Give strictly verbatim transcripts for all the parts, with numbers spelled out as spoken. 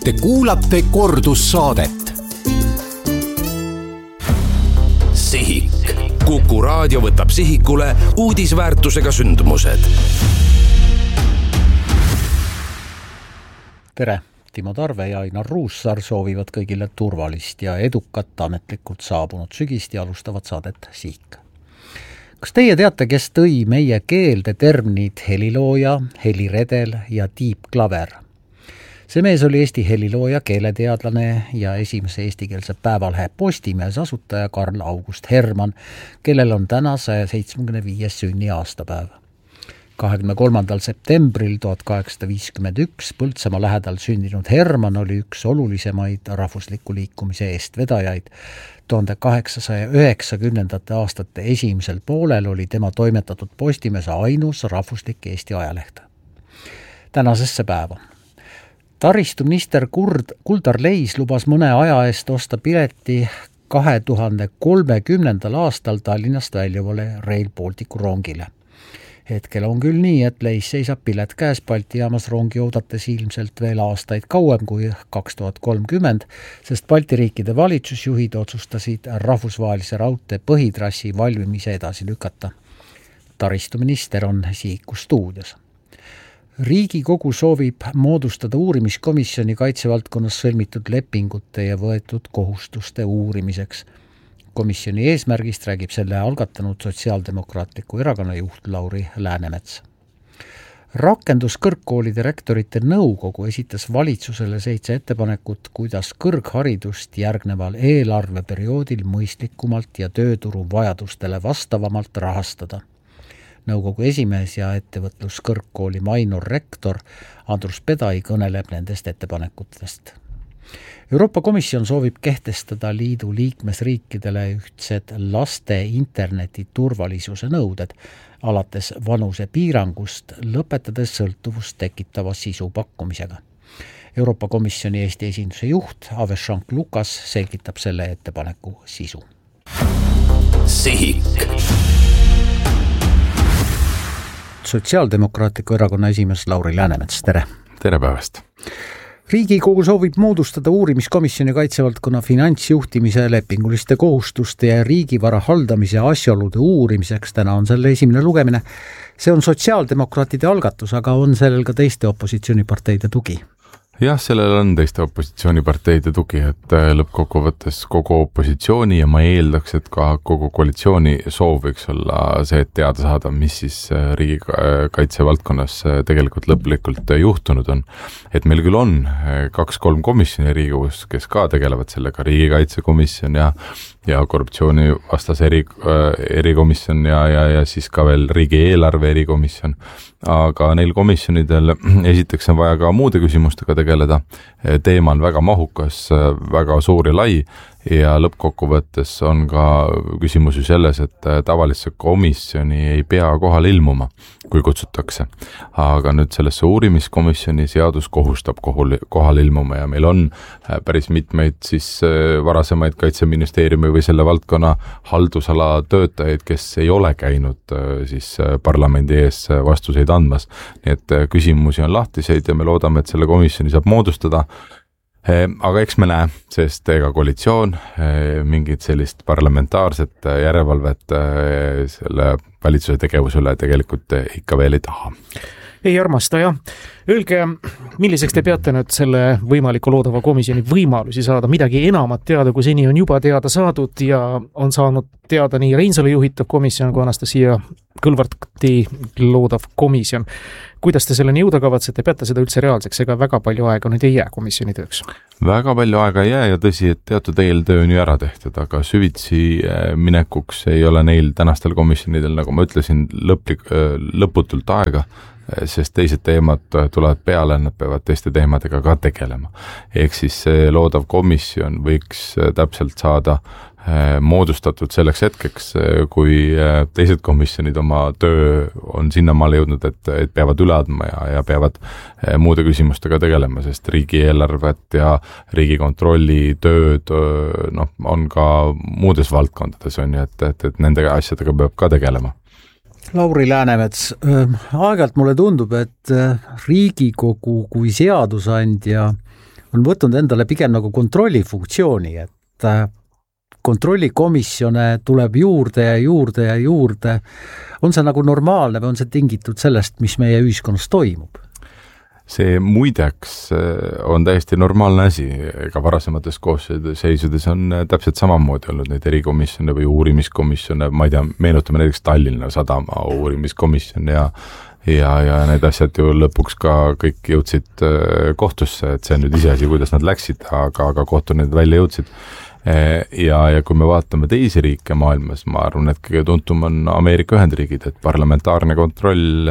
Te kuulate kordussaadet. Sihik. Kuku raadio võtab sihikule uudisväärtusega sündmused. Tere! Timo Tarve ja Ainar Ruussaar soovivad kõigile turvalist ja edukat ametlikult saabunud sügist ja alustavad saadet Sihik. Kas teie teate, kes tõi meie keelde terminid helilooja, heliredel ja tiibklaver? See mees oli Eesti helilooja, keeleteadlane ja esimese eestikeelse päevalehe Postimees asutaja Karl August Hermann, kellel on täna saja seitsmekümne viies sünni aastapäev. kahekümne kolmandal septembril tuhat kaheksasada viiskümmend üks Põltsamaa lähedal sündinud Hermann oli üks olulisemaid rahvusliku liikumise eestvedajaid. tuhande kaheksasaja üheksakümnendate aastate esimesel poolel oli tema toimetatud Postimees ainus rahvuslik Eesti ajaleht. Tänasesse päeva. Taristuminister Kurd, Kuldar Leis lubas mõne aja eest osta pileti kahe tuhande kolmekümnendal aastal Tallinnast väljuvale Rail Balticu rongile. Hetkel on küll nii, et Leis seisab pilet käes Balti jaamas rongi oodates ilmselt veel aastaid kauem kui kaks tuhat kolmkümmend, sest Balti riikide valitsusjuhid otsustasid rahvusvahelise raudtee põhitrassi valmimise edasi lükata. Taristuminister on Sihiku stuudios. Riigikogu soovib moodustada uurimiskomisjoni kaitsevaldkonnas sõlmitud lepingute ja võetud kohustuste uurimiseks. Komisjoni eesmärgist räägib selle algatanud Sotsiaaldemokraatliku erakonna juht Lauri Läänemets. Rakenduskõrgkoolide rektorite nõukogu esitas valitsusele seitse ettepanekut, kuidas kõrgharidust järgneval eelarveperioodil mõistlikumalt ja tööturu vajadustele vastavamalt rahastada. Nõukogu esimees ja ettevõtluskõrgkooli Mainor rektor Andrus Pedai kõneleb nendest ettepanekutest. Euroopa Komisjon soovib kehtestada liidu liikmesriikidele ühtsed laste interneti turvalisuse nõuded, alates vanuse piirangust, lõpetades sõltuvust tekitava sisu pakkumisega. Euroopa Komisjoni Eesti esinduse juht Aveshank Lukas selgitab selle ettepaneku sisu. Sihik. Sotsiaaldemokraatliku erakonna esimees Lauri Läänemets, tere! Tere päevast! Riigikogu soovib moodustada uurimiskomisjoni kaitsevaldkonna finantsjuhtimise, lepinguliste kohustuste ja riigivara haldamise asjaolude uurimiseks. Täna on selle esimene lugemine. See on sotsiaaldemokraatide algatus, aga on sellel ka teiste opositsiooniparteide tugi? Jah, sellel on teiste opositsiooniparteide tugi, et lõppkokkuvõttes kogu opositsiooni ja ma eeldaks, et ka kogu koalitsiooni soov võiks olla see, et teada saada, mis siis riigikaitsevaldkonnas tegelikult lõplikult juhtunud on. Et meil küll on kaks-kolm komisjoni Riigikogus, kes ka tegelevad sellega, riigikaitsekomisjon ja ja korruptsiooni vastas eri, erikomisjon ja, ja, ja siis ka veel riigieelarve erikomisjon. Aga neil komisjonidel esiteks on vaja ka muude küsimustega tegeleda. Teema on väga mahukas, väga suur ja lai ja lõppkokkuvõttes on ka küsimus ju selles, et tavalisse komisjoni ei pea kohale ilmuma, kui kutsutakse. Aga nüüd sellesse uurimiskomisjoni seadus kohustab kohale ilmuma ja meil on päris mitmeid siis varasemaid Kaitseministeeriumi või selle valdkonna haldusala töötajaid, kes ei ole käinud siis parlamendi ees vastuseid andmas. Nii et küsimusi on lahtiseid ja me loodame, et selle komisjoni saab moodustada. Aga eks me näe, sest ega koalitsioon mingit sellist parlamentaarset järelevalvet selle valitsuse tegevuse üle tegelikult ikka veel ei taha. Ei armasta, jah. Öelge, milliseks te peate nüüd selle võimaliku loodava komisjoni võimalusi saada, midagi enamat teada, kui seni on juba teada saadud ja on saanud teada nii Reinsalu juhitav komisjon kui Anastasia Kõlvarti loodav komisjon. Kuidas te selleni jõuda kavatsete, peate seda üldse reaalseks, ega väga palju aega nüüd ei jää komisjoni tööks? Väga palju aega ei jää ja tõsi, et teatud eeltöö on ju ära tehtud, aga süvitsi minekuks ei ole neil tänastel komisjonidel, nagu ma ütlesin, lõplik, lõputult aega, sest teised teemad tulevad peale, nad peavad teiste teemadega ka tegelema. Ehk siis see loodav komisjon võiks täpselt saada moodustatud selleks hetkeks, kui teised komisjonid oma töö on sinnamaale jõudnud, et, et peavad üle andma ja, ja peavad muude küsimustega tegelema, sest riigieelarvet ja riigikontrolli tööd no, on ka muudes valdkondades, on ju, et, et, et nende asjadega peab ka tegelema. Lauri Läänemets, aeg-ajalt mulle tundub, et Riigikogu kui seadusandja on võtnud endale pigem nagu kontrollifunktsiooni, et kontrollikomisjone tuleb juurde ja juurde ja juurde. On see nagu normaalne või on see tingitud sellest, mis meie ühiskonnas toimub? See muideks on täiesti normaalne asi, ega varasemates koosseisudes on täpselt samamoodi olnud neid erikomisjone või uurimiskomisjone, ma ei tea, meenutame näiteks Tallinna Sadama uurimiskomisjon ja ja, ja need asjad ju lõpuks ka kõik jõudsid kohtusse, et see on nüüd iseasi, kuidas nad läksid, aga, aga kohtu need välja jõudsid. Ja, ja kui me vaatame teisi riike maailmas, ma arvan, et kõige tuntum on Ameerika Ühendriigid, et parlamentaarne kontroll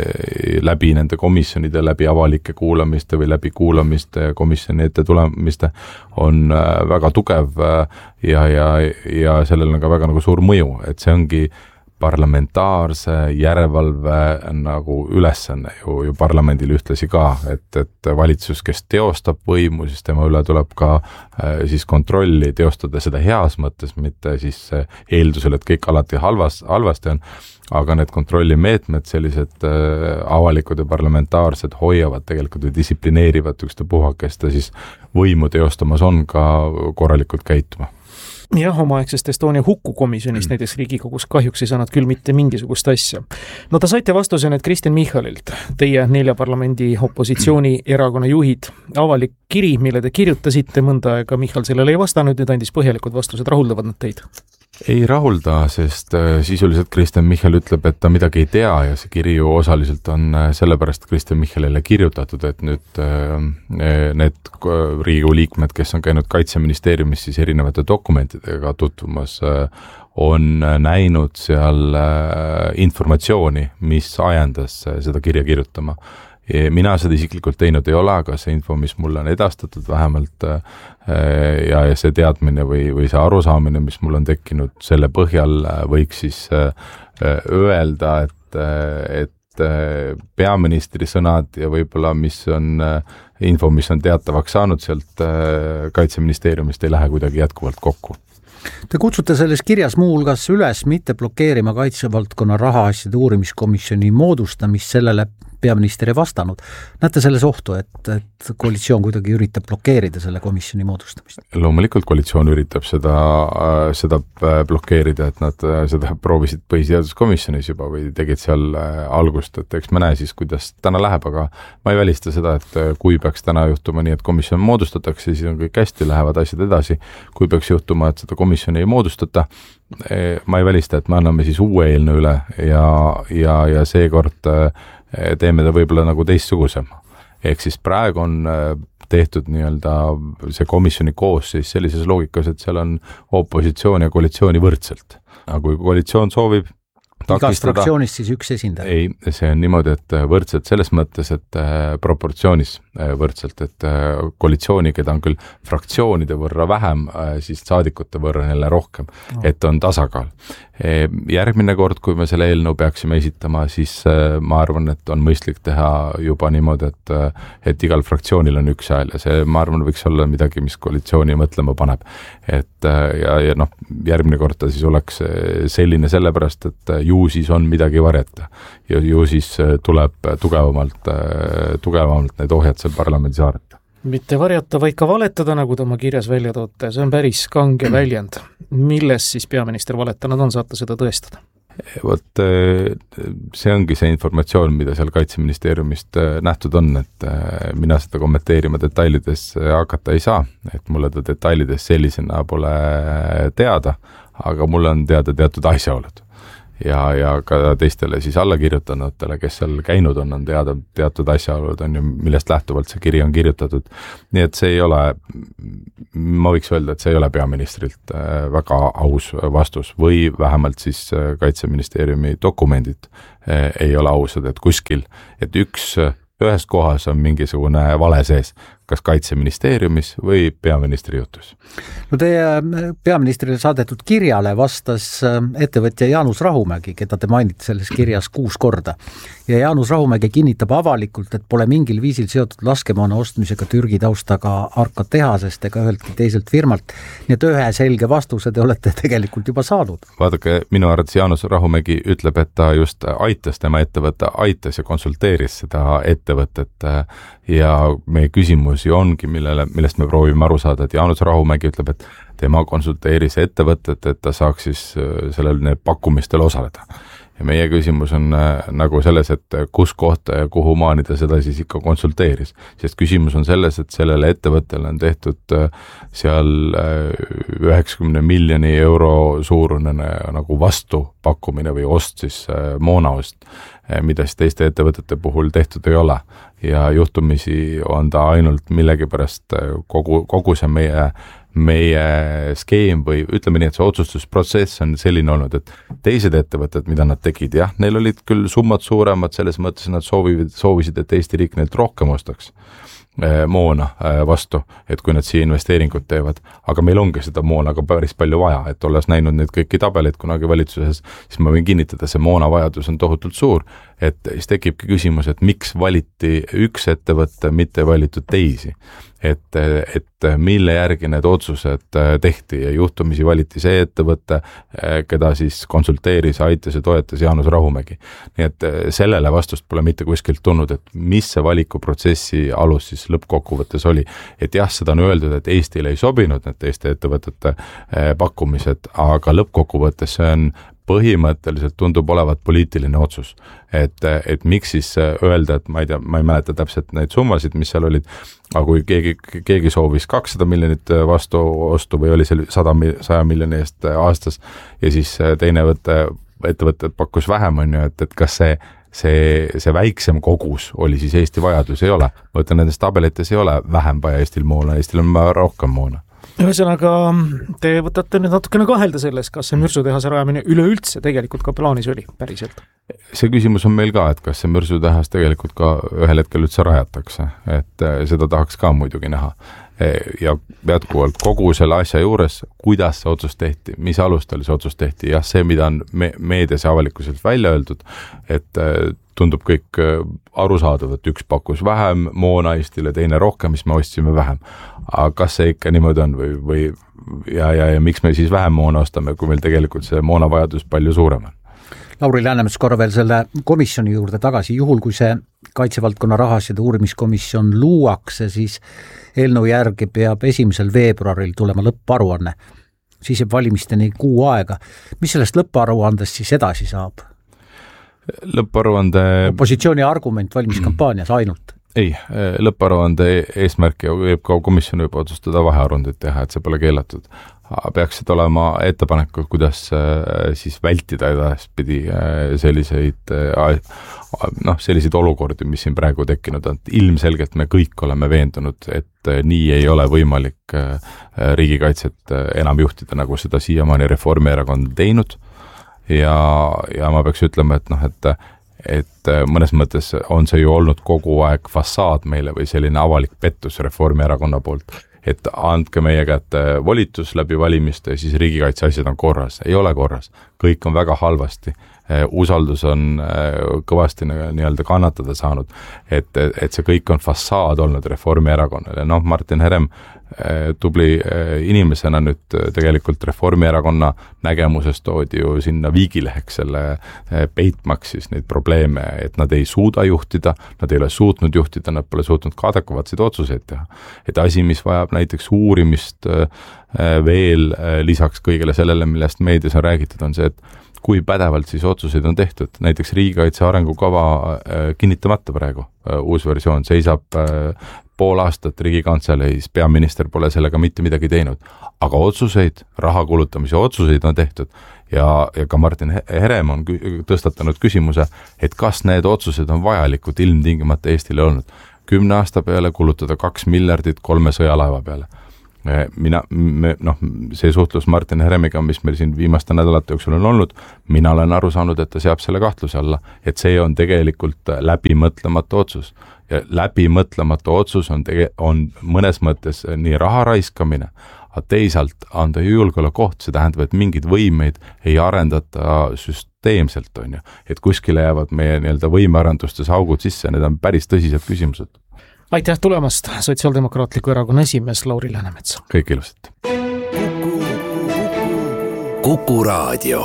läbi nende komisjonide, läbi avalike kuulamiste või läbi kuulamiste komisjoni ette tulemiste on väga tugev ja, ja, ja sellel on ka väga nagu suur mõju, et see ongi parlamentaarse järelevalve nagu ülesanne ju, ju parlamendil ühtlasi ka, et, et valitsus, kes teostab võimu, siis tema üle tuleb ka äh, siis kontrolli teostada seda heas mõttes, mitte siis äh, eeldusel, et kõik alati halvas, halvasti on, aga need kontrollimeetmed, sellised äh, avalikud ja parlamentaarsed hoiavad tegelikult või distsiplineerivad ükste puha, kes ta siis võimu teostamas on, ka korralikult käituma. Jah, omaaegsest Estonia hukkukomisjonist mm. näiteks Riigikogus kahjuks ei saanud küll mitte mingisugust asja. No ta saite vastuse nüüd Kristen Michalilt, teie nelja parlamendi opositsiooni erakonna juhid. Avalik kiri, mille te kirjutasite mõnda aega, Michal sellele ei vastanud, nüüd andis põhjalikud vastused, rahuldavad nad teid? Ei rahulda, sest sisuliselt Kristen Michal ütleb, et ta midagi ei tea ja see kiri ju osaliselt on sellepärast Kristen Michalile kirjutatud, et nüüd need Riigikogu liikmed, kes on käinud Kaitseministeeriumis siis erinevate dokumentidega tutvumas, on näinud seal informatsiooni, mis ajendas seda kirja kirjutama. Mina seda isiklikult teinud ei ole, aga see info, mis mulle on edastatud vähemalt ja, ja see teadmine või, või see arusaamine, mis mul on tekkinud, selle põhjal võiks siis öelda, et, et peaministri sõnad ja võib-olla mis on info, mis on teatavaks saanud sealt Kaitseministeeriumist, ei lähe kuidagi jätkuvalt kokku. Te kutsute selles kirjas muu hulgas üles mitte blokeerima kaitsevaldkonna rahaasjade uurimiskomisjoni moodustamist, sellele peaminister ei vastanud. Näete selles ohtu, et, et koalitsioon kuidagi üritab blokeerida selle komisjoni moodustamist? Loomulikult koalitsioon üritab seda, seda blokeerida, et nad seda proovisid põhiseaduskomisjonis juba või tegid seal algust, et eks me näe siis, kuidas täna läheb, aga ma ei välista seda, et kui peaks täna juhtuma nii, et komisjon moodustatakse, siis on kõik hästi, lähevad asjad edasi. Kui peaks juhtuma, et seda komisjoni ei moodustata, ma ei välista, et me anname siis uue eelnõu üle ja, ja, ja seekord teeme ta võib-olla nagu teistsugusem. Ehk siis praegu on tehtud nii-öelda see komisjoni koosseis sellises loogikas, et seal on opositsioon ja koalitsiooni võrdselt. Aga kui koalitsioon soovib takistada, igast fraktsioonist siis üks esindaja? Ei, see on niimoodi, et võrdselt selles mõttes, et proportsioonis võrdselt, et koalitsiooni, keda on küll fraktsioonide võrra vähem, siis saadikute võrra neile rohkem, no. Et on tasakaal. Järgmine kord, kui me selle eelnõu peaksime esitama, siis ma arvan, et on mõistlik teha juba niimoodi, et, et igal fraktsioonil on üks hääl ja see, ma arvan, võiks olla midagi, mis koalitsiooni mõtlema paneb. Et ja, ja noh, järgmine kord ta siis oleks selline sellepärast, et ju siis on midagi varjata ja ju siis tuleb tugevamalt, tugevamalt need ohjad seal parlamendi saareta. Mitte varjata, vaid ka valetada, nagu ta oma kirjas välja toote. See on päris kange väljend. Milles siis peaminister valetanud on, saate seda tõestada? Vot see ongi see informatsioon, mida seal Kaitseministeeriumist nähtud on, et mina seda kommenteerima detailides hakata ei saa, et mulle ta detailides sellisena pole teada, aga mulle on teada teatud asjaolud. Ja, ja ka teistele siis allakirjutanutele, kes seal käinud on, on teada teatud asjaolud, on ju, millest lähtuvalt see kiri on kirjutatud. Nii et see ei ole, ma võiks öelda, et see ei ole peaministrilt väga aus vastus või vähemalt siis Kaitseministeeriumi dokumendid ei ole ausad, et kuskil, et üks, ühes kohas on mingisugune vale sees, kas Kaitseministeeriumis või peaministri jutus? No teie peaministrile saadetud kirjale vastas ettevõtja Jaanus Rahumägi, keda te mainite selles kirjas kuus korda. Ja Jaanus Rahumägi kinnitab avalikult, et pole mingil viisil seotud laskemoona ostmisega Türgi taustaga Arka tehasest ega üheltki teiselt firmalt. Nii et ühe selge vastuse te olete tegelikult juba saanud. Vaadake, minu arvates Jaanus Rahumägi ütleb, et ta just aitas tema ettevõtte, aitas ja konsulteeris seda ettevõtet ja meie küsimus küsimusi ongi, millele, millest me proovime aru saada, et Jaanus Rahumägi ütleb, et tema konsulteeris ettevõtet, et ta saaks siis sellel pakkumistel osaleda. Ja meie küsimus on nagu selles, et kus kohta ja kuhu maani ta seda siis ikka konsulteeris. Sest küsimus on selles, et sellele ettevõttele on tehtud seal üheksakümne miljoni euro suurune nagu vastupakkumine või ost siis moonaost, mida siis teiste ettevõtete puhul tehtud ei ole. Ja juhtumisi on ta ainult millegipärast kogu, kogu see meie meie skeem või ütleme nii, et see otsustusprotsess on selline olnud, et teised ettevõtted, mida nad tegid, jah, neil olid küll summad suuremad, selles mõttes nad soovisid, soovisid, et Eesti riik neilt rohkem ostaks moona vastu, et kui nad siia investeeringut teevad, aga meil ongi seda moona ka päris palju vaja, et olles näinud neid kõiki tabeleid kunagi valitsuses, siis ma võin kinnitada, see moona vajadus on tohutult suur, et siis tekibki küsimus, et miks valiti üks ettevõtte, mitte valitud teisi. Et, et mille järgi need otsused tehti ja juhtumisi valiti see ettevõtte, keda siis konsulteeris, aitas ja toetas Jaanus Rahumägi. Nii et sellele vastust pole mitte kuskilt tulnud, et mis see valikuprotsessi alus siis lõppkokkuvõttes oli. Et jah, seda on öeldud, et Eestile ei sobinud need teiste ettevõtete pakkumised, aga lõppkokkuvõttes see on põhimõtteliselt tundub olevat poliitiline otsus. Et, et miks siis öelda, et ma ei tea, ma ei mäleta täpselt neid summasid, mis seal olid, aga kui keegi, keegi soovis kakssada miljonit vastu ostu või oli see sada, saja miljoni eest aastas ja siis teine võtte, ettevõte pakkus vähem, on ju, et, et kas see see, see väiksem kogus oli siis Eesti vajadus, ei ole. Ma ütlen, nendes tabelites ei ole vähem vaja Eestil moona, Eestil on rohkem moona. Ühesõnaga, te võtate nüüd natukene kahelda selles, kas see mürsutehase rajamine üleüldse tegelikult ka plaanis oli päriselt? See küsimus on meil ka, et kas see mürsutehas tegelikult ka ühel hetkel üldse rajatakse, et seda tahaks ka muidugi näha. Ja jätkuvalt kogu selle asja juures, kuidas see otsus tehti, mis alustel see otsus tehti, jah, see, mida on me- meedias ja avalikkuselt välja öeldud, et tundub kõik arusaadav, et üks pakkus vähem moona Eestile, teine rohkem, mis me ostsime vähem. Aga kas see ikka niimoodi on või, või ja, ja, ja miks me siis vähem moona ostame, kui meil tegelikult see moonavajadus palju suurem on? Lauri Läänemets korra veel selle komisjoni juurde tagasi, juhul kui see kaitsevaldkonna rahasjade uurimiskomisjon luuakse, siis eelnõu järgi peab esimesel veebruaril tulema lõpparuanne, siis jääb valimisteni kuu aega. Mis sellest lõpparuandest siis edasi saab? Lõpparuande... Opositsiooni argument valimiskampaanias ainult? Ei, lõpparuande eesmärk võib ka komisjon juba otsustada vahearundit teha, et see pole keelatud. Peaksid olema ettepanekud, kuidas siis vältida edaspidi selliseid, noh, selliseid olukordi, mis siin praegu tekkinud on. Ilmselgelt me kõik oleme veendunud, et nii ei ole võimalik riigikaitset enam juhtida, nagu seda siiamaani Reformierakond teinud. Ja, ja ma peaks ütlema, et noh, et et mõnes mõttes on see ju olnud kogu aeg fassaad meile või selline avalik pettus Reformierakonna poolt, et andke meie kätte volitus läbi valimiste ja siis riigikaitse asjad on korras. Ei ole korras. Kõik on väga halvasti. Usaldus on kõvasti nii-öelda kannatada saanud, et, et see kõik on fassaad olnud Reformierakonnale. Noh, Martin Herem tubli inimesena nüüd tegelikult Reformierakonna nägemusest toodi ju sinna viigileheks selle peitmaks siis neid probleeme, et nad ei suuda juhtida, nad ei ole suutnud juhtida, nad pole suutnud ka adekvaatseid otsuseid teha. Et asi, mis vajab näiteks uurimist veel lisaks kõigele sellele, millest meedias on räägitud, on see, et kui pädevalt siis otsuseid on tehtud. Näiteks riigikaitse arengukava kinnitamata praegu, uus versioon seisab pool aastat Riigikantseleis, peaminister pole sellega mitte midagi teinud. Aga otsuseid, raha kulutamise otsuseid on tehtud ja, ja ka Martin Herem on tõstatanud küsimuse, et kas need otsused on vajalikud ilmtingimata Eestile olnud. Kümne aasta peale kulutada kaks miljardit kolme sõjalaeva peale. Mina, me, noh, see suhtlus Martin Heremiga, mis meil siin viimaste nädalate jooksul on olnud, mina olen aru saanud, et ta seab selle kahtluse alla, et see on tegelikult läbimõtlematu otsus. Ja läbimõtlematu otsus on, tege, on mõnes mõttes nii raha raiskamine, aga teisalt on ta julgeolekuoht, see tähendab, et mingid võimeid ei arendata süsteemselt, on ju. Et kuskile jäävad meie nii-öelda võimearendustes augud sisse, need on päris tõsised küsimused. Aitäh tulemast, Sotsiaaldemokraatliku erakonna esimees Lauri Läänemets. Kõik ilusat. Kuku, Kuku Raadio.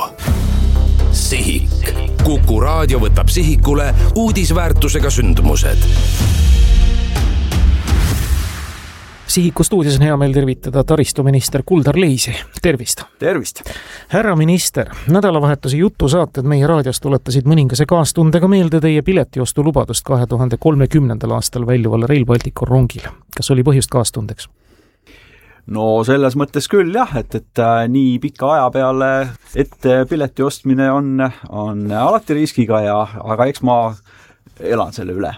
Sihik. Kuku Raadio võtab sihikule uudisväärtusega sündmused. Sihiku stuudios on hea meil tervitada taristuminister Kuldar Leisi. Tervist! Tervist! Härra minister, nädalavahetuse jutusaated meie raadios tuletasid mõningase kaastundega meelde teie piletiostu lubadust kahe tuhande kolmekümnendal aastal väljuval Rail Balticu rongil. Kas oli põhjust kaastundeks? No selles mõttes küll jah, et, et nii pika aja peale ette pileti ostmine on, on alati riskiga, ja, aga eks ma elan selle üle.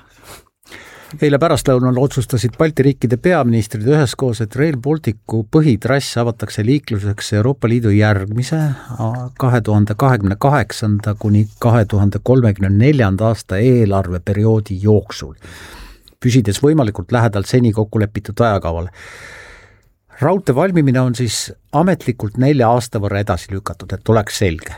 Eile pärastlõunal otsustasid Balti riikide peaministrid üheskoos, et Rail Balticu põhitrass avatakse liikluseks Euroopa Liidu järgmise kahe tuhande kahekümne kaheksanda kuni kahe tuhande kolmekümne neljanda aasta eelarveperioodi jooksul, püsides võimalikult lähedalt seni kokku lepitud ajakavale. Raudtee valmimine on siis ametlikult nelja aasta võrra edasi lükatud, et oleks selge.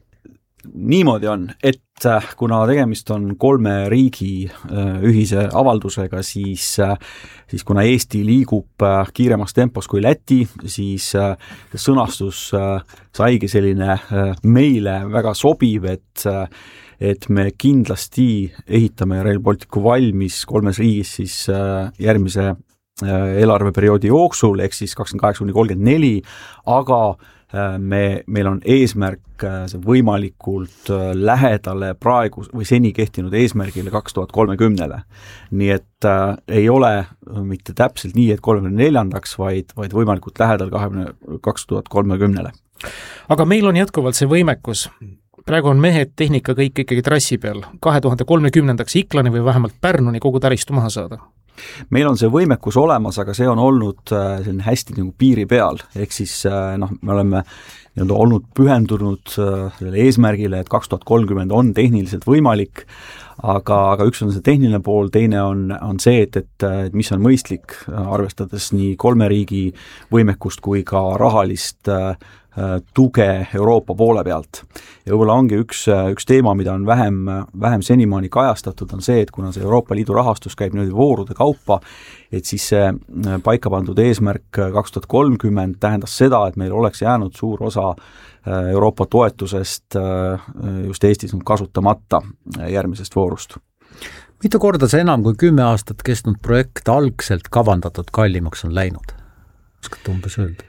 Niimoodi on, et kuna tegemist on kolme riigi ühise avaldusega, siis, siis kuna Eesti liigub kiiremas tempos kui Läti, siis sõnastus saigi selline meile väga sobiv, et, et me kindlasti ehitame Rail Balticu valmis kolmes riigis siis järgmise eelarveperioodi jooksul, ehk siis kakskümmend kaheksa kuni kolmkümmend neli, aga me, meil on eesmärk võimalikult lähedale praegu või seni kehtinud eesmärgile kaks tuhat kolmekümnele. Nii et äh, ei ole mitte täpselt nii, et kolmekümne neljandaks, vaid, vaid võimalikult lähedal kaks tuhat kolmekümnele. Aga meil on jätkuvalt see võimekus. Praegu on mehed, tehnika kõik ikkagi trassi peal. kahe tuhande kolmekümnendaks Iklani või vähemalt Pärnuni kogu taristu maha saada. Meil on see võimekus olemas, aga see on olnud selline hästi nagu piiri peal, ehk siis noh, me oleme nii-öelda olnud pühendunud selle eesmärgile, et kaks tuhat kolmkümmend on tehniliselt võimalik, aga, aga üks on see tehniline pool, teine on, on see, et, et, et mis on mõistlik, arvestades nii kolme riigi võimekust kui ka rahalist tuge Euroopa poole pealt. Ja võib-olla ongi üks, üks teema, mida on vähem, vähem senimaani kajastatud, on see, et kuna see Euroopa Liidu rahastus käib nüüd voorude kaupa, et siis see paika pandud eesmärk kaks tuhat kolmkümmend tähendas seda, et meil oleks jäänud suur osa Euroopa toetusest just Eestis kasutamata järgmisest voorust. Mitu korda see enam kui kümme aastat kestnud projekt algselt kavandatud kallimaks on läinud? Oskad umbes öelda?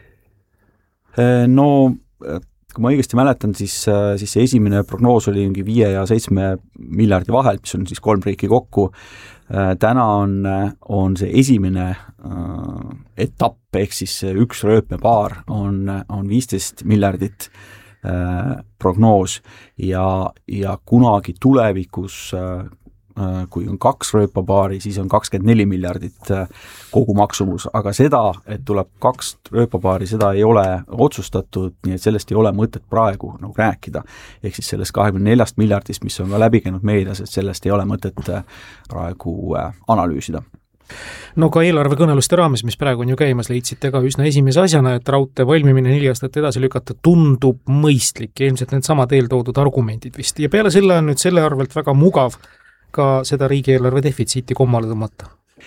No, kui ma õigesti mäletan, siis, siis see esimene prognoos oli mingi viie ja seitsme miljardi vahel, mis on siis kolm riiki kokku. Täna on, on see esimene äh, etapp, ehk siis üks rööpmepaar on, on viisteist miljardit äh, prognoos ja, ja kunagi tulevikus äh, kui on kaks rööpapaari, siis on kakskümmend neli miljardit kogu maksumus, aga seda, et tuleb kaks rööpapaari, seda ei ole otsustatud, nii et sellest ei ole mõtet praegu nagu rääkida. Ehk siis sellest kahekümne neljast miljardist, mis on ka läbi käinud meedias, et sellest ei ole mõtet praegu analüüsida. No ka eelarvekõneluste raames, mis praegu on ju käimas, leidsite ka üsna esimese asjana, et raudtee valmimine neli aastat edasi lükata tundub mõistlik ja ilmselt need samad eeltoodud argumendid vist. Ja peale selle on nüüd selle arvelt väga mugav ka seda riigieelarve defitsiiti kommale tõmmata?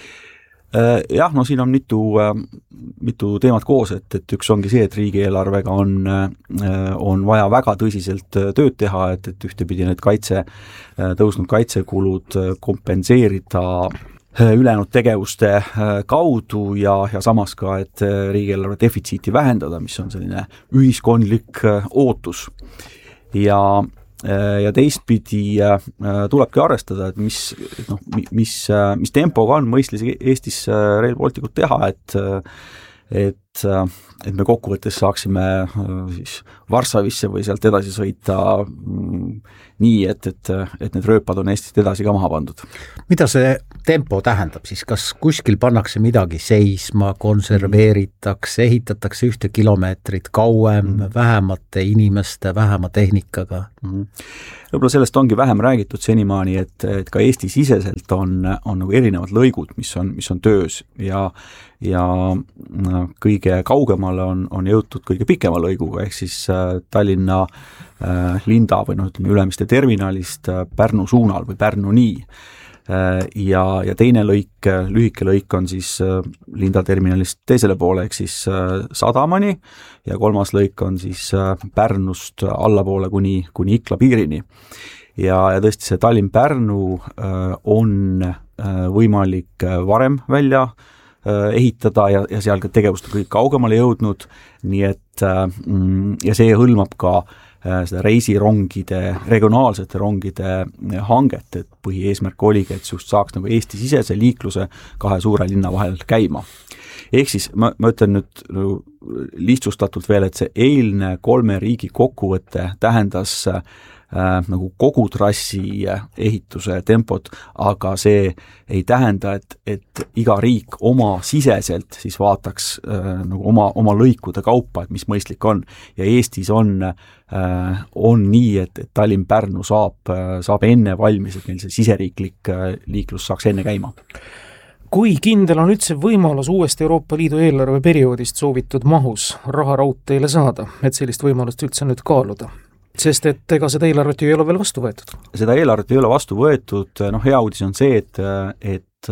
Jah, no siin on mitu, mitu teemat koos, et, et üks ongi see, et riigieelarvega on, on vaja väga tõsiselt tööd teha, et, et ühtepidi need kaitse, tõusnud kaitsekulud kompenseerida ülejäänud tegevuste kaudu ja, ja samas ka, et riigieelarve defitsiiti vähendada, mis on selline ühiskondlik ootus. Ja ja teistpidi tulebki arvestada, et mis, noh, mis, mis tempoga on mõistlik Eestis Rail Balticut teha, et, et, et me kokkuvõttes saaksime siis Varssavisse või sealt edasi sõita nii, et, et, et need rööpad on Eestist edasi ka maha pandud. Mida see tempo tähendab siis? Kas kuskil pannakse midagi seisma, konserveeritakse, ehitatakse ühte kilomeetrit kauem, mm. vähemate inimeste, vähema tehnikaga? Mm. Võib-olla sellest ongi vähem räägitud senimaani, et, et ka Eesti-siseselt on, on nagu erinevad lõigud, mis on, mis on töös ja, ja kõige kaugemale on, on jõutud kõige pikema lõiguga, ehk siis Tallinna äh, Linda või noh, ütleme Ülemiste terminalist äh, Pärnu suunal või Pärnuni. Ja, ja teine lõik, lühike lõik on siis Linda terminalist teisele poole, ehk siis Sadamani ja kolmas lõik on siis Pärnust allapoole kuni, kuni Ikla piirini. Ja, ja tõesti see Tallinn-Pärnu on võimalik varem välja ehitada ja, ja seal ka tegevust on kõik kaugemale jõudnud, nii et ja see hõlmab ka seda reisirongide, regionaalsete rongide hanget, et põhieesmärk oligi, et just saaks nagu Eesti-sisese liikluse kahe suure linna vahel käima. Ehk siis ma, ma ütlen nüüd nagu lihtsustatult veel, et see eilne kolme riigi kokkuvõte tähendas äh, nagu kogu trassi ehituse tempot, aga see ei tähenda, et, et iga riik oma siseselt siis vaataks äh, nagu oma, oma lõikude kaupa, et mis mõistlik on. Ja Eestis on, äh, on nii, et, et Tallinn-Pärnu saab, äh, saab enne valmis, et meil see siseriiklik äh, liiklus saaks enne käima. Kui kindel on üldse võimalus uuest Euroopa Liidu eelarveperioodist soovitud mahus raha raudteele saada, et sellist võimalust üldse nüüd kaaluda? Sest et ega seda eelarvet ju ei ole veel vastu võetud. Seda eelarvet ei ole vastu võetud, noh hea uudis on see, et, et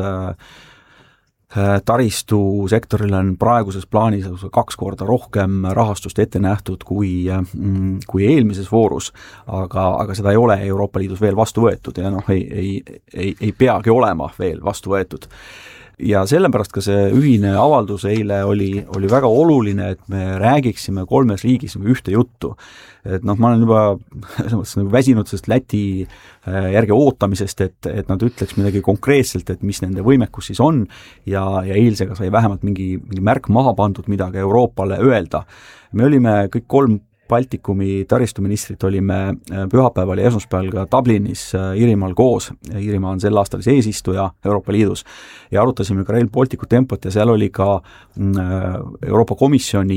taristusektoril on praeguses plaanis kaks korda rohkem rahastust ette nähtud kui, kui eelmises voorus, aga, aga seda ei ole Euroopa Liidus veel vastu võetud ja noh, ei, ei, ei, ei peagi olema veel vastu võetud. Ja sellepärast ka see ühine avaldus eile oli, oli väga oluline, et me räägiksime kolmes riigis ühte juttu. Et noh, ma olen juba nagu väsinud sellest Läti järgi ootamisest, et, et nad ütleks midagi konkreetselt, et mis nende võimekus siis on ja, ja eilsega sai vähemalt mingi, mingi märk maha pandud midagi Euroopale öelda. Me olime kõik kolm Baltikumi taristuministrit olime pühapäeval ja esmaspäeval ka Dublinis Iirimaal koos. Iirimaa on sel aastal eesistuja Euroopa Liidus ja arutasime ka Rail Balticu tempot ja seal oli ka Euroopa Komisjoni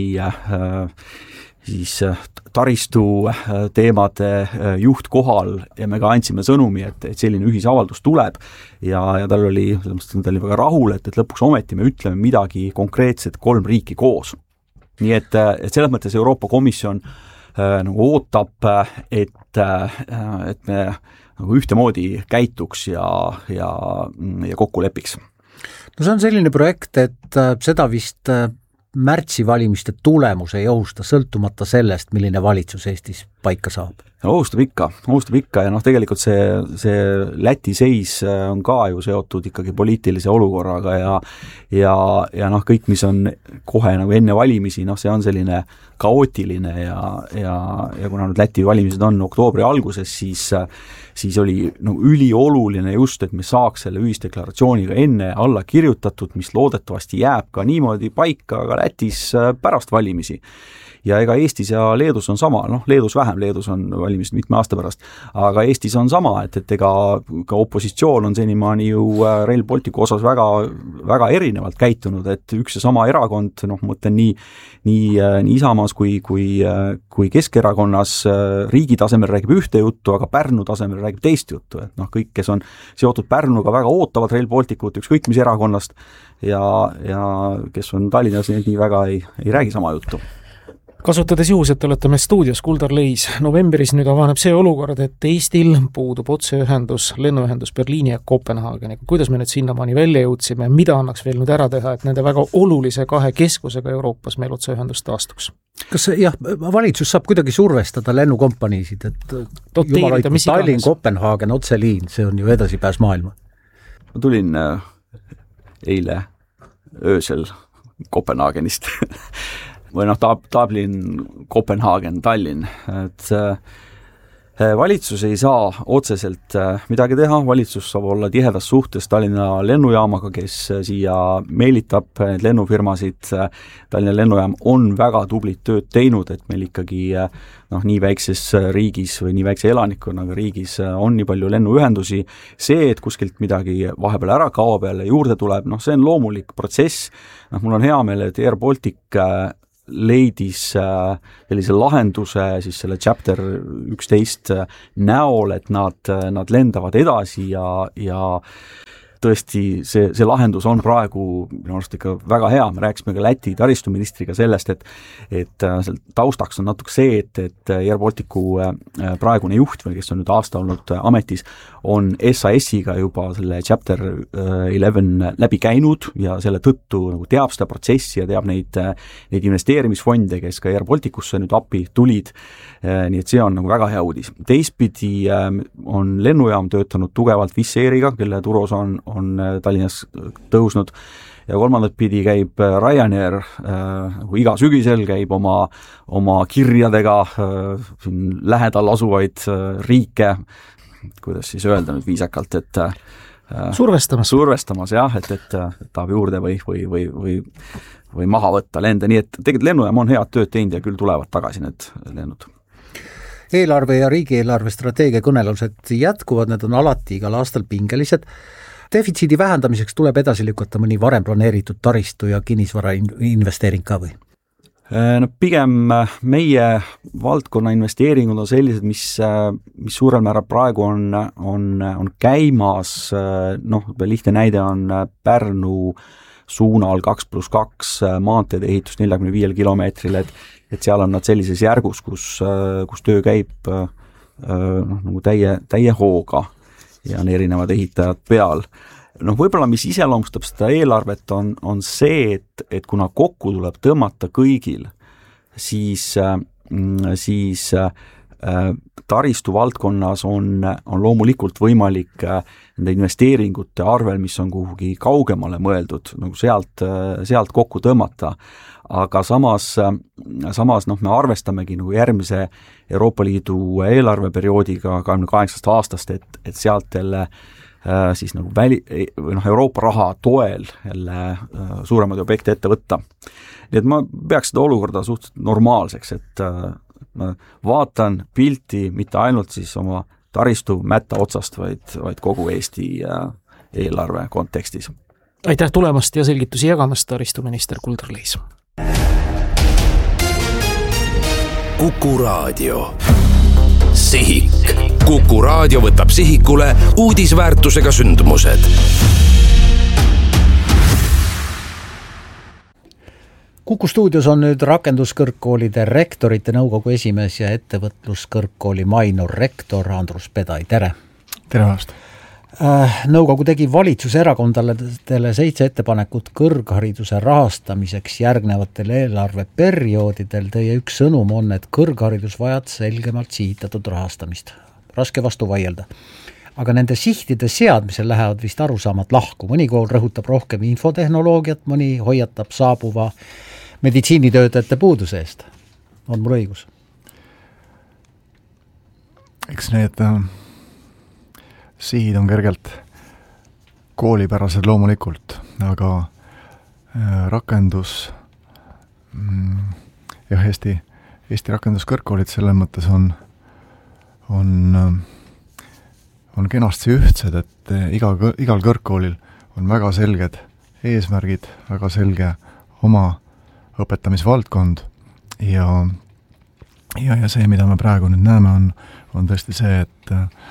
siis taristu teemade juht kohal ja me ka andsime sõnumi, et, et selline ühisavaldus tuleb ja, ja tal oli, tal oli väga rahul, et, et lõpuks ometi me ütleme midagi konkreetset kolm riiki koos. Nii et, et selles mõttes Euroopa Komisjon äh, nagu ootab, et, äh, et me nagu ühtemoodi käituks ja, ja, ja kokku lepiks. No see on selline projekt, et äh, seda vist äh, märtsi valimiste tulemus ei ohusta sõltumata sellest, milline valitsus Eestis paika saab. Ohustab ikka, ohustab ikka ja noh, tegelikult see, see Läti seis on ka ju seotud ikkagi poliitilise olukorraga ja, ja, ja noh, kõik, mis on kohe nagu enne valimisi, noh, see on selline kaootiline ja, ja, ja kuna nüüd Läti valimised on oktoobri alguses, siis, siis oli nagu ülioluline just, et me saaks selle ühisdeklaratsiooniga enne alla kirjutatud, mis loodetavasti jääb ka niimoodi paika ka Lätis pärast valimisi. Ja ega Eestis ja Leedus on sama, noh Leedus vähem, Leedus on valimised mitme aasta pärast, aga Eestis on sama, et, et ega ka opositsioon on senimaani ju Rail Balticu osas väga, väga erinevalt käitunud, et üks ja sama erakond, noh mõtlen nii, nii, nii Isamaas kui, kui, kui Keskerakonnas riigi tasemel räägib ühte juttu, aga Pärnu tasemel räägib teist juttu, et noh kõik, kes on seotud Pärnuga, väga ootavad Rail Balticut, ükskõik mis erakonnast ja, ja kes on Tallinnas, nii väga ei, ei räägi sama juttu. Kasutades juhus, et olete meil stuudios Kuldar Leis, novembris nüüd avaneb see olukord, et Eestil puudub otseühendus, lennuühendus Berliini ja Kopenhaageni. Kuidas me nüüd sinnamaani välja jõudsime, mida annaks veel nüüd ära teha, et nende väga olulise kahe keskusega Euroopas meil otseühendus taastuks? Kas jah, valitsus saab kuidagi survestada lennukompaniisid, et jumal hoidku Tallinn, Kopenhaagen, otseliin, see on ju edasipääs maailma? Ma tulin äh, eile öösel Kopenhaagenist või noh, Dublin, Kopenhaagen, Tallinn, et valitsus ei saa otseselt midagi teha, valitsus saab olla tihedas suhtes Tallinna lennujaamaga, kes siia meelitab need lennufirmasid. Tallinna lennujaam on väga tublit tööd teinud, et meil ikkagi noh, nii väikses riigis või nii väikse elanikkonnaga riigis on nii palju lennuühendusi. See, et kuskilt midagi vahepeal ära kaob jälle juurde tuleb, noh, see on loomulik protsess. Noh, mul on hea meel, et Air Baltic leidis sellise lahenduse siis selle chapter üksteist näol, et nad, nad lendavad edasi ja, ja tõesti see, see lahendus on praegu minu arust ikka väga hea. Me rääkisime ka Läti taristuministriga sellest, et, et taustaks on natuke see, et, et Air Balticu praegune juht, või kes on nüüd aasta olnud ametis, on S A S-iga juba selle chapter eleven läbi käinud ja selle tõttu nagu teab seda protsessi ja teab neid, neid investeerimisfonde, kes ka Air Balticusse nüüd appi tulid. Nii et see on nagu väga hea uudis. Teistpidi on lennujaam töötanud tugevalt Wizz Airiga, kelle turuosa on, on Tallinnas tõusnud ja kolmandat pidi käib Ryanair nagu iga sügisel, käib oma, oma kirjadega siin lähedal asuvaid riike, kuidas siis öelda nüüd viisakalt, et survestamas. Survestamas, jah, et, et tahab juurde või, või, või, või, või maha võtta lende, nii et tegelikult lennujaam on head tööd teinud ja küll tulevad tagasi need lennud. Eelarve ja riigieelarve strateegia kõnelused jätkuvad, need on alati igal aastal pingelised. Defitsiidi vähendamiseks tuleb edasi lükata mõni varem planeeritud taristu ja kinnisvara investeering ka või? No pigem meie valdkonna investeeringud on sellised, mis, mis suurel määral praegu on, on, on käimas, noh, lihtne näide on Pärnu suunal kaks pluss kaks maanteede ehitus neljakümne viiel kilomeetril, et, et seal on nad sellises järgus, kus, kus töö käib noh, nagu täie, täie hooga ja on erinevad ehitajad peal. Noh, võib-olla mis iseloomustab seda eelarvet on, on see, et, et kuna kokku tuleb tõmmata kõigil, siis, siis taristu valdkonnas on, on loomulikult võimalik nende investeeringute arvel, mis on kuhugi kaugemale mõeldud, nagu sealt, sealt kokku tõmmata. Aga samas, samas noh, me arvestamegi nagu järgmise Euroopa Liidu eelarveperioodiga kahekümne kaheksast aastast, et, et sealt jälle siis nagu väli, või noh, Euroopa raha toel jälle suuremaid objekte ette võtta. Nii et ma peaks seda olukorda suhteliselt normaalseks, et ma vaatan pilti mitte ainult siis oma taristu mätta otsast, vaid, vaid kogu Eesti eelarve kontekstis. Aitäh tulemast ja selgitusi jagamast, taristuminister Kuldar Leis. Kuku Raadio. Sihik. Kuku Raadio võtab sihikule uudisväärtusega sündmused. Kuku stuudios on nüüd rakenduskõrgkoolide rektorite nõukogu esimees ja ettevõtluskõrgkooli Mainor rektor Andrus Pedai, tere! Tere vast! Nõukogu tegi valitsuse erakondadele seitse ettepanekut kõrghariduse rahastamiseks järgnevatel eelarveperioodidel. Teie üks sõnum on, et kõrgharidus vajab selgemalt sihitatud rahastamist. Raske vastu vaielda. Aga nende sihtide seadmisel lähevad vist arusaamad lahku. Mõni kool rõhutab rohkem infotehnoloogiat, mõni hoiatab saabuva meditsiinitöötajate puuduse eest. On mul õigus? Eks need äh, sihid on kergelt koolipärased loomulikult, aga äh, rakendus mm, jah, Eesti, Eesti rakenduskõrgkoolid selles mõttes on on, on kenasti ühtsed, et iga, igal kõrgkoolil on väga selged eesmärgid, väga selge oma õpetamisvaldkond ja, ja, ja see, mida me praegu nüüd näeme, on, on tõesti see, et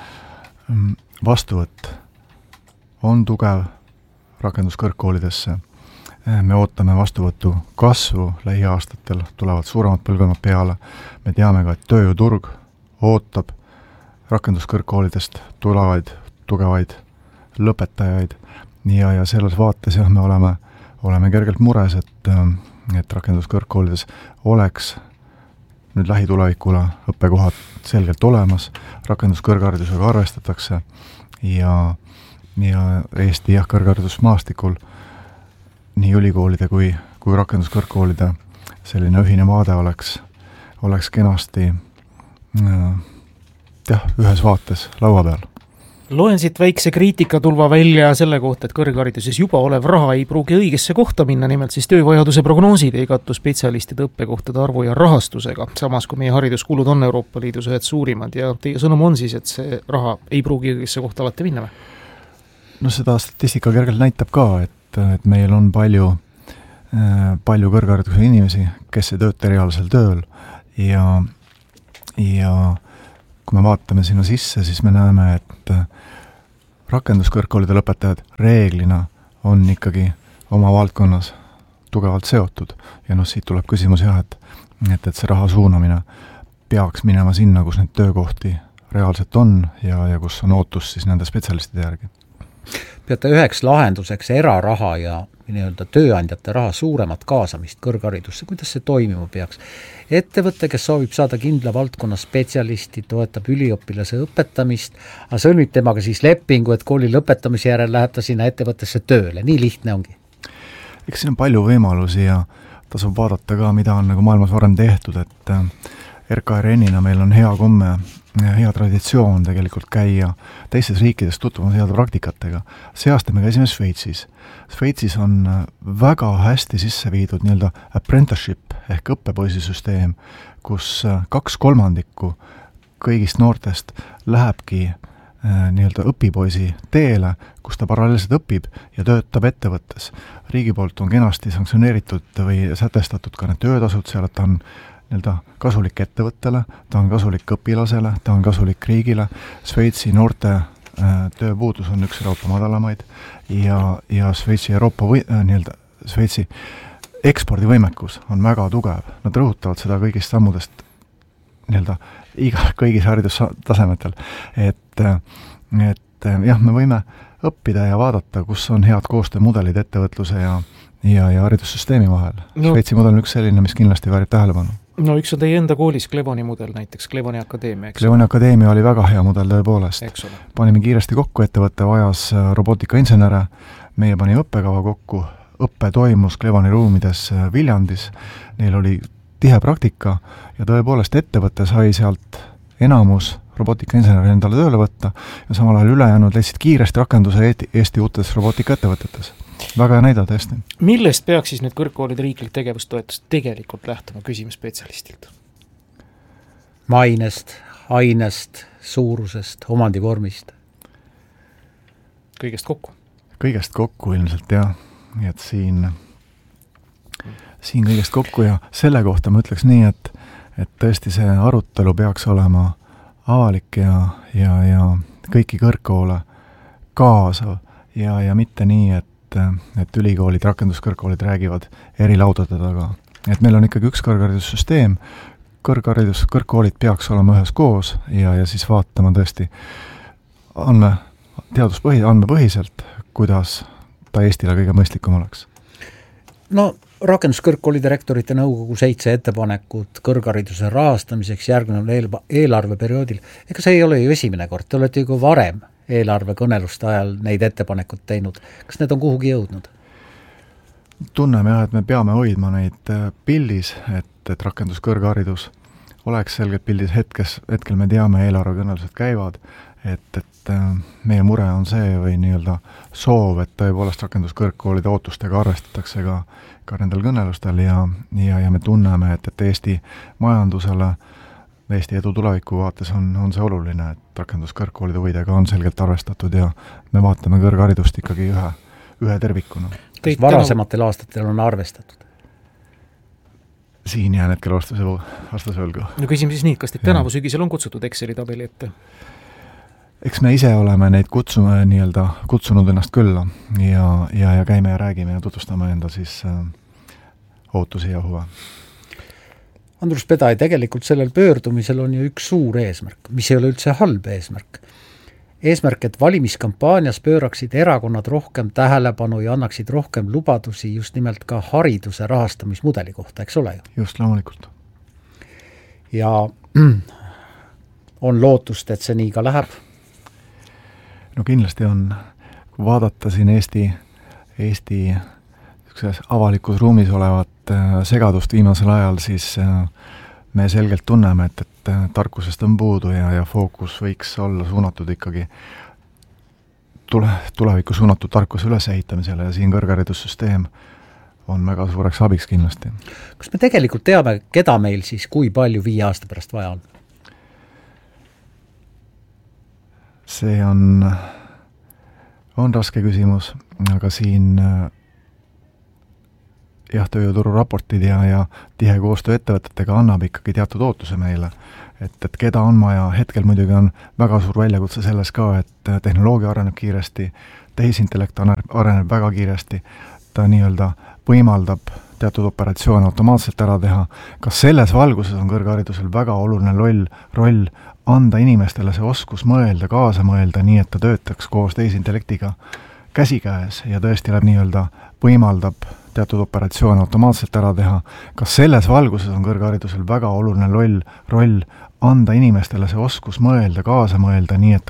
vastuvõtt on tugev rakenduskõrgkoolidesse. Me ootame vastuvõtu kasvu lähiaastatel, tulevad suuremad põlvkonnad peale. Me teame ka, et tööjõuturg ootab rakenduskõrgkoolidest tulevaid, tugevaid lõpetajaid ja, ja selles vaates jah, me oleme, oleme kergelt mures, et, et rakenduskõrgkoolides oleks nüüd lähitulevikule õppekohad selgelt olemas, rakenduskõrgharidusega arvestatakse ja, ja Eesti jah, kõrgharidusmaastikul nii ülikoolide kui, kui rakenduskõrgkoolide selline ühine vaade oleks, oleks kenasti äh, jah, ühes vaates laua peal. Loen siit väikse kriitikatulva välja selle kohta, et kõrghariduses juba olev raha ei pruugi õigesse kohta minna, nimelt siis töövajaduse prognoosid ei kattu spetsialistide õppekohtade arvu ja rahastusega, samas kui meie hariduskulud on Euroopa Liidus ühed suurimad ja teie sõnum on siis, et see raha ei pruugi õigesse kohta alati minna või? No seda statistika kergelt näitab ka, et, et meil on palju, palju kõrghariduse inimesi, kes ei tööta reaalsel tööl ja, ja kui me vaatame sinna sisse, siis me näeme, et rakenduskõrgkoolide lõpetajad reeglina on ikkagi oma valdkonnas tugevalt seotud. Ja noh, siit tuleb küsimus jah, et, et, et see raha suunamine peaks minema sinna, kus neid töökohti reaalselt on ja, ja kus on ootus siis nende spetsialistide järgi. Peate üheks lahenduseks eraraha ja nii-öelda tööandjate raha suuremat kaasamist kõrgharidusse, kuidas see toimima peaks? Ettevõte, kes soovib saada kindla valdkonna spetsialisti, toetab üliõpilase õpetamist, aga sõlmib temaga siis lepingu, et kooli lõpetamise järel läheb ta sinna ettevõttesse tööle, nii lihtne ongi? eks siin on palju võimalusi ja tasub vaadata ka, mida on nagu maailmas varem tehtud, et R K R N-ina meil on hea komme, hea traditsioon tegelikult käia teistes riikides tutvumas heade praktikatega. See aasta me käisime Šveitsis. Šveitsis on väga hästi sisse viidud nii-öelda apprenticeship ehk õppepoisisüsteem, kus kaks kolmandikku kõigist noortest lähebki nii-öelda õpipoisi teele, kus ta paralleelselt õpib ja töötab ettevõttes. Riigi poolt on kenasti sanktsioneeritud või sätestatud ka need töötasud seal, et ta on nii-öelda kasulik ettevõttele, ta on kasulik õpilasele, ta on kasulik riigile. Šveitsi noorte tööpuudus on üks Euroopa madalamaid ja, ja Šveitsi Euroopa või, nii-öelda Šveitsi ekspordivõimekus on väga tugev. Nad rõhutavad seda kõigist sammudest nii-öelda iga, kõigis haridustasemetel, et, et jah, me võime õppida ja vaadata, kus on head koostöömudelid ettevõtluse ja, ja, ja haridussüsteemi vahel. No, Šveitsi mudel on üks selline, mis kindlasti väärib tähelepanu. No üks on teie enda koolis Clevoni mudel näiteks, Clevoni Akadeemia, eks? Clevoni Akadeemia oli väga hea mudel tõepoolest. Panime kiiresti kokku, ettevõtte vajas robootikainsenere, meie panime õppekava kokku, õppe toimus Clevoni ruumides Viljandis, neil oli tihe praktika ja tõepoolest ettevõte sai sealt enamus robootikainseneri endale tööle võtta ja samal ajal ülejäänud leidsid kiiresti rakenduse Eesti, Eesti uutes robootikaettevõtetes. Väga hea näida tõesti. Millest peaks siis nüüd kõrgkoolide riiklik tegevustoetus tegelikult lähtuma, küsime spetsialistilt? Mainest, ainest, suurusest, omandivormist? Kõigest kokku? Kõigest kokku ilmselt, jah. Nii et siin, siin kõigest kokku ja selle kohta ma ütleks nii, et, et tõesti see arutelu peaks olema avalik ja, ja, ja kõiki kõrgkoole kaasav ja, ja mitte nii, et et ülikoolid, rakenduskõrgkoolid räägivad eri laudade taga. Et meil on ikkagi üks kõrgharidussüsteem, kõrgharidus, kõrgkoolid peaks olema ühes koos ja, ja siis vaatama tõesti andme, teaduspõhi, andmepõhiselt, kuidas ta Eestile kõige mõistlikum oleks. No rakenduskõrgkoolide rektorite nõukogu seitse ettepanekut kõrghariduse rahastamiseks järgneval eelarveperioodil. Ega see ei ole ju esimene kord, te olete ju varem eelarvekõneluste ajal neid ettepanekud teinud. Kas need on kuhugi jõudnud? Tunneme jah, et me peame hoidma neid pildis, et, et rakenduskõrgharidus oleks selgelt pildis hetkes, hetkel me teame, eelarvekõnelused käivad, et, et meie mure on see või nii-öelda soov, et tõepoolest rakenduskõrgkoolide ootustega arvestatakse ka, ka nendel kõnelustel ja, ja, ja me tunneme, et, et Eesti majandusele Eesti edu tuleviku vaates on, on see oluline, et rakenduskõrgkoolide huvidega on selgelt arvestatud ja me vaatame kõrgharidust ikkagi ühe, ühe tervikuna. Kas varasematel aastatel on arvestatud? Siin jään hetkel vastuse, vastuse õlgu. No küsime siis nii, kas teid tänavu sügisel on kutsutud Exceli tabeli ette? Eks me ise oleme neid kutsume, nii-öelda, kutsunud ennast külla ja, ja, ja käime ja räägime ja tutvustame enda siis äh, ootusi ja huve. Andrus Pedai, tegelikult sellel pöördumisel on ju üks suur eesmärk, mis ei ole üldse halb eesmärk. Eesmärk, et valimiskampaanias pööraksid erakonnad rohkem tähelepanu ja annaksid rohkem lubadusi just nimelt ka hariduse rahastamismudeli kohta, eks ole ju? Just, loomulikult. Ja on lootust, et see nii ka läheb? No kindlasti on, kui vaadata siin Eesti, Eesti avalikus ruumis olevat segadust viimasel ajal, siis me selgelt tunneme, et, et tarkusest on puudu ja, ja fookus võiks olla suunatud ikkagi tule, tulevikku suunatud tarkuse ülesehitamisele ja siin kõrgharidussüsteem on väga suureks abiks kindlasti. Kas me tegelikult teame, keda meil siis kui palju viie aasta pärast vaja on? See on, on raske küsimus, aga siin jah, tööjõuturu raportid ja, ja tihe koostöö ettevõtetega annab ikkagi teatud ootuse meile, et, et keda on maja, hetkel muidugi on väga suur väljakutse selles ka, et tehnoloogia areneb kiiresti, tehisintellekt areneb väga kiiresti, ta nii-öelda võimaldab teatud operatsioone automaatselt ära teha. Kas selles valguses on kõrgharidusel väga oluline roll, roll anda inimestele see oskus mõelda, kaasa mõelda, nii et ta töötaks koos tehisintellektiga käsikäes ja tõesti läheb nii-öelda võimaldab teatud operatsioone automaatselt ära teha. Kas selles valguses on kõrgharidusel väga oluline roll, roll anda inimestele see oskus mõelda, kaasa mõelda, nii et